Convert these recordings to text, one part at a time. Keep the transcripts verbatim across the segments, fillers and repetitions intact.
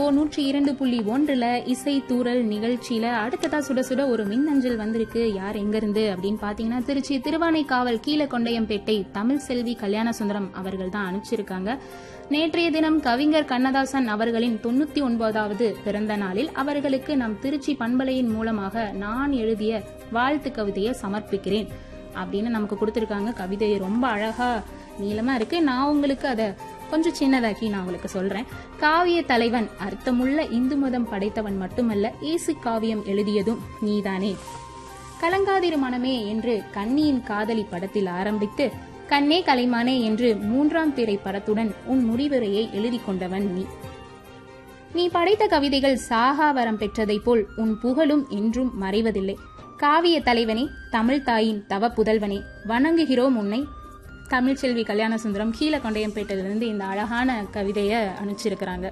Rainbow நூற்றி இரண்டு புள்ளி ஒன்றுல இசை தூரல் நிகழ்ச்சியில அடுத்ததா சுட சுட ஒரு மின்னஞ்சல் வந்திருக்கு. யார் எங்க இருந்து அப்படின்னு பாத்தீங்கன்னா திருச்சி திருவானைக்காவல் கீழகொண்டையம்பேட்டை தமிழ் செல்வி கல்யாண சுந்தரம் அவர்கள் தான் அனுப்பிச்சிருக்காங்க. நேற்றைய தினம் கவிஞர் கண்ணதாசன் அவர்களின் தொண்ணூத்தி ஒன்பதாவது பிறந்த நாளில் அவர்களுக்கு நம் திருச்சி பண்பலையின் மூலமாக நான் எழுதிய வாழ்த்து கவிதையை சமர்ப்பிக்கிறேன் அப்படின்னு நமக்கு கொடுத்திருக்காங்க. கவிதை ரொம்ப அழகா நீளமா இருக்கு. நான் உங்களுக்கு அதை கொஞ்சம் சின்னதாக்கி நான் உங்களுக்கு சொல்றேன். காவிய தலைவன், அர்த்தமுள்ள இந்து மதம் படைத்தவன் மட்டுமல்ல, இயேசு காவியம் எழுதியதும் நீதானே. கலங்காதிரு மனமே என்று கண்ணியின் காதலி படத்தில் ஆரம்பித்து கண்ணே கலைமானே என்று மூன்றாம் திரை படத்துடன் உன் முடிவுரையை எழுதி கொண்டவன் நீ. நீ படைத்த கவிதைகள் சாகாவரம் பெற்றதை போல் உன் புகழும் என்றும் மறைவதில்லை. காவிய தலைவனே, தமிழ் தாயின் தவ புதல்வனே, வணங்குகிறோம் உன்னை. தமிழ் செல்வி கல்யாண சுந்தரம் கீழகொண்டையம்பேட்டையிலிருந்து இந்த அழகான கவிதையை அனுப்பிச்சிருக்கிறாங்க.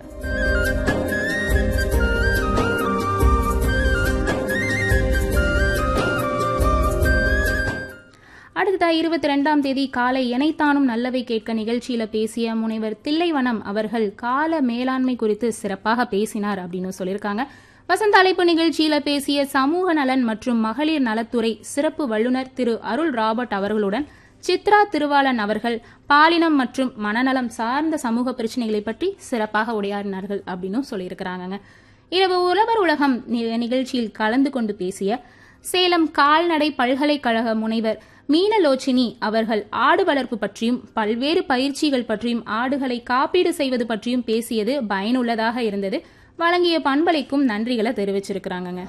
அடுத்ததா இருபத்தி ரெண்டாம் தேதி காலை எனைத்தானும் நல்லவை கேட்க நிகழ்ச்சியில பேசிய முனைவர் தில்லைவனம் அவர்கள் கால மேலாண்மை குறித்து சிறப்பாக பேசினார் அப்படின்னு சொல்லியிருக்காங்க. வசந்த அழைப்பு நிகழ்ச்சியில பேசிய சமூக நலன் மற்றும் மகளிர் நலத்துறை சிறப்பு வல்லுநர் திரு அருள் ராபர்ட் அவர்களுடன் சித்ரா திருவாளன் அவர்கள் பாலினம் மற்றும் மனநலம் சார்ந்த சமூக பிரச்சனைகளை பற்றி சிறப்பாக உரையாடினார்கள் அப்படின்னு சொல்லியிருக்கிறாங்க. இரவு உழவர் உலகம் நிகழ்ச்சியில் கலந்து கொண்டு பேசிய சேலம் கால்நடை பல்கலைக்கழக முனைவர் மீனலோச்சினி அவர்கள் ஆடு வளர்ப்பு பற்றியும் பல்வேறு பயிற்சிகள் பற்றியும் ஆடுகளை காப்பீடு செய்வது பற்றியும் பேசியது பயனுள்ளதாக இருந்தது. வழங்கிய பண்பலைக்கும் நன்றிகளை தெரிவிச்சிருக்கிறாங்க.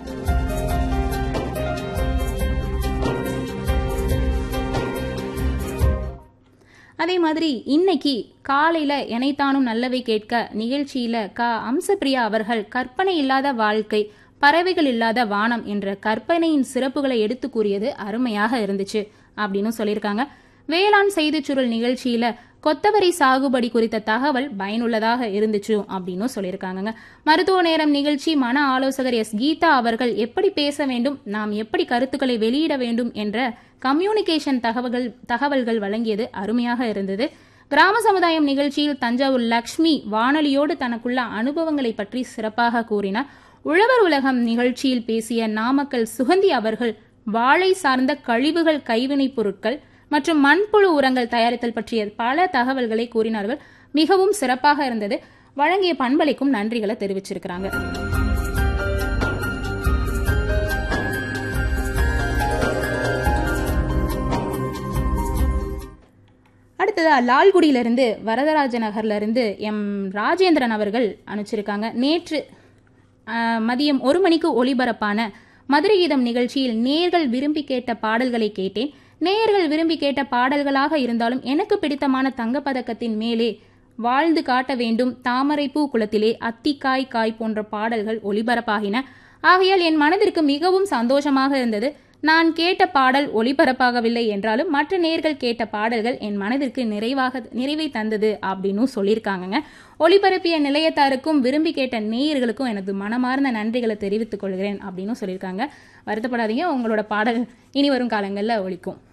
அதே மாதிரி இன்னைக்கு காலையில எனைத்தானும் நல்லவை கேட்க நிகழ்ச்சியில க அம்சப்பிரியா அவர்கள் கற்பனை இல்லாத வாழ்க்கை, பறவைகள் இல்லாத வானம் என்ற கற்பனையின் சிறப்புகளை எடுத்து கூறியது அருமையாக இருந்துச்சு அப்படின்னு சொல்லியிருக்காங்க. வேளாண் செய்திச் சுருள் நிகழ்ச்சியில கொத்தவரி சாகுபடி குறித்த தகவல் பயனுள்ளதாக இருந்துச்சு அப்படின்னு சொல்லியிருக்காங்க. மருத்துவ நேரம் நிகழ்ச்சி மன ஆலோசகர் எஸ் கீதா அவர்கள் எப்படி பேச வேண்டும், நாம் எப்படி கருத்துக்களை வெளியிட வேண்டும் என்ற கம்யூனிகேஷன் தகவல்கள் தகவல்கள் வழங்கியது அருமையாக இருந்தது. கிராம சமுதாயம் நிகழ்ச்சியில் தஞ்சாவூர் லக்ஷ்மி வானொலியோடு தனக்குள்ள அனுபவங்களை பற்றி சிறப்பாக கூறினார். உழவர் உலகம் நிகழ்ச்சியில் பேசிய நாமக்கல் சுகந்தி அவர்கள் வாழை சார்ந்த கழிவுகள், கைவினைப் பொருட்கள் மற்றும் மண்புழு உரங்கள் தயாரித்தல் பற்றிய பல தகவல்களை கூறினார்கள். மிகவும் சிறப்பாக இருந்தது. வழங்கிய பண்பலைக்கும் நன்றிகளை தெரிவிச்சிருக்கிறாங்க. அடுத்ததா லால்குடியிலிருந்து வரதராஜ நகர்ல இருந்து எம் ராஜேந்திரன் அவர்கள் அனுப்பிச்சிருக்காங்க. நேற்று மதியம் ஒரு மணிக்கு ஒளிபரப்பான மதுரை கீதம் நிகழ்ச்சியில் நேயர்கள் விரும்பி கேட்ட பாடல்களை கேட்டேன். நேயர்கள் விரும்பி கேட்ட பாடல்களாக இருந்தாலும் எனக்கு பிடித்தமான தங்கப்பதக்கத்தின் மேலே, வாழ்ந்து காட்ட வேண்டும், தாமரைப்பூ குளத்திலே, அத்திக்காய் காய் போன்ற பாடல்கள் ஒளிபரப்பாகின. ஆகையால் என் மனதிற்கு மிகவும் சந்தோஷமாக இருந்தது. நான் கேட்ட பாடல் ஒளிபரப்பாகவில்லை என்றாலும் மற்ற நேயர்கள் கேட்ட பாடல்கள் என் மனதிற்கு நிறைவாக நிறைவை தந்தது அப்படின்னு சொல்லியிருக்காங்க. ஒளிபரப்பிய நிலையத்தாருக்கும் விரும்பி கேட்ட நேயர்களுக்கும் எனது மனமார்ந்த நன்றிகளை தெரிவித்துக் கொள்கிறேன் அப்படின்னு சொல்லியிருக்காங்க. வருத்தப்படாதீங்க, உங்களோட பாடல் இனி வரும் காலங்களில் ஒலிக்கும்.